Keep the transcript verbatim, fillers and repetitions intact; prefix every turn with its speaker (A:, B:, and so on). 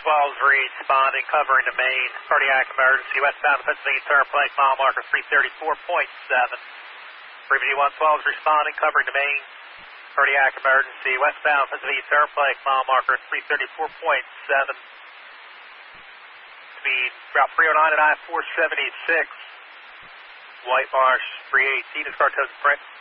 A: twelve is responding, covering the main. Cardiac emergency, westbound Pennsylvania Turnpike, mile marker three thirty-four point seven. Freeway one twelve is responding, covering the main. Cardiac emergency, westbound Pennsylvania Turnpike, mile marker three thirty-four point seven. Speed, Route three oh nine at I four seventy-six. White Marsh three eighteen is car toes print.